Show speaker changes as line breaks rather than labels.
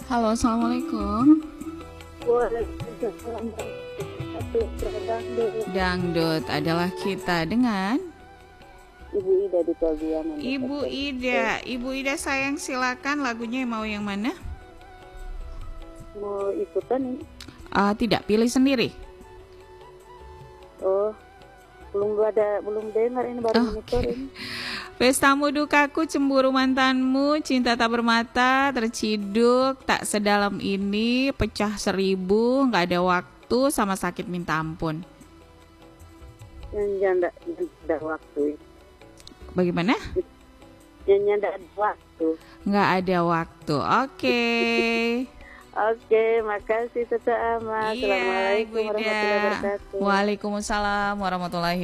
Halo, assalamualaikum.
Waalaikumsalam.
Dangdut adalah kita dengan
Ibu Ida di Pabianan.
Ibu Ida sayang, silakan lagunya mau yang mana?
Mau ikutan ini?
Tidak, pilih sendiri.
Oh, belum dengar ini, baru monitor ini.
Pestamu dukaku, cemburu mantanmu, cinta tak bermata, terciduk, tak sedalam ini, pecah 1000, gak ada waktu, sama sakit minta ampun.
Yang ada waktu.
Bagaimana?
Yang ada waktu.
Gak ada waktu. Oke.
Oke, makasih Tata Ama.
Iya,
Assalamualaikum
Ibu Ida.
warahmatullahi wabarakatuh.
Waalaikumsalam warahmatullahi